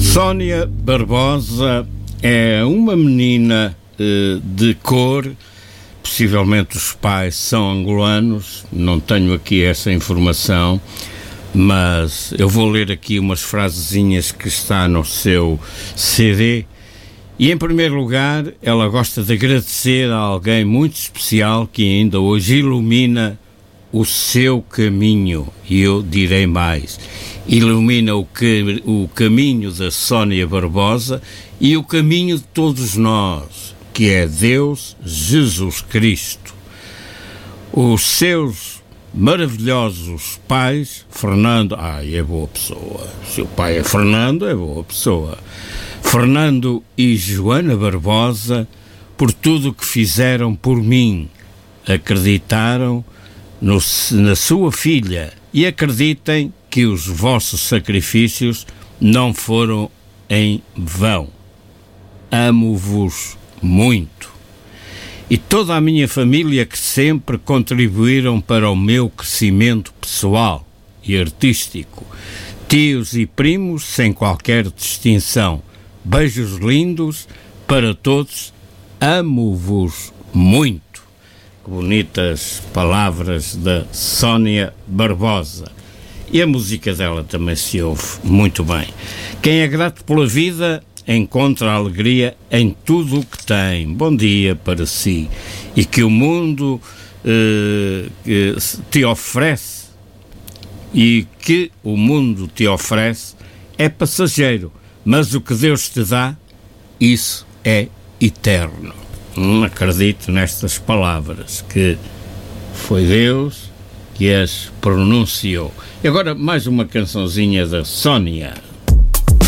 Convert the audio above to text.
Sónia Barbosa é uma menina de cor, possivelmente os pais são angolanos, não tenho aqui essa informação, mas eu vou ler aqui umas frasezinhas que está no seu CD. E, em primeiro lugar, ela gosta de agradecer a alguém muito especial que ainda hoje ilumina o seu caminho, e eu direi mais, ilumina o caminho da Sónia Barbosa e o caminho de todos nós, que é Deus Jesus Cristo. Os seus maravilhosos pais, Fernando, é boa pessoa, seu pai é Fernando, é boa pessoa, Fernando e Joana Barbosa, por tudo o que fizeram por mim, acreditaram na sua filha e acreditem que os vossos sacrifícios não foram em vão. Amo-vos muito. E toda a minha família que sempre contribuíram para o meu crescimento pessoal e artístico. Tios e primos, sem qualquer distinção. Beijos lindos para todos. Amo-vos muito. Que bonitas palavras da Sónia Barbosa. E a música dela também se ouve muito bem. Quem é grato pela vida encontra alegria em tudo o que tem. Bom dia para si. E que o mundo te oferece, e que o mundo te oferece é passageiro, mas o que Deus te dá, isso é eterno. Não acredito nestas palavras, que foi Deus que as pronunciou. E agora mais uma cançãozinha da Sónia.